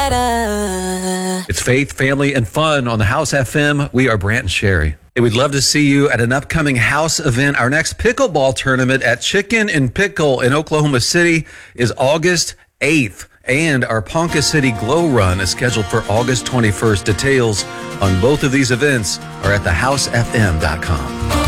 better. It's faith, family, and fun on the House FM. We are Brant and Sherry. And we'd love to see you at an upcoming House event. Our next pickleball tournament at Chicken and Pickle in Oklahoma City is August 8th. And our Ponca City Glow Run is scheduled for August 21st. Details on both of these events are at thehousefm.com.